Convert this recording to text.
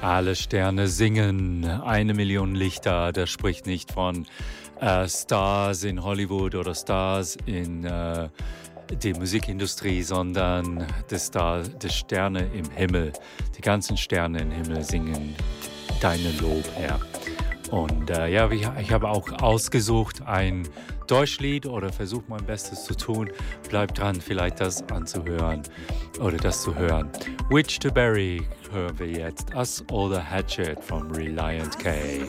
Alle Sterne singen, 1 Million Lichter. Das spricht nicht von Stars in Hollywood oder Stars in der Musikindustrie, sondern die Sterne im Himmel. Die ganzen Sterne im Himmel singen deine Lob, Herr. Und ich habe auch ausgesucht ein Deutschlied oder versuche mein Bestes zu tun. Bleib dran, vielleicht das anzuhören oder das zu hören. Witch to Berry hören wir jetzt. Us or the Hatchet von Reliant K.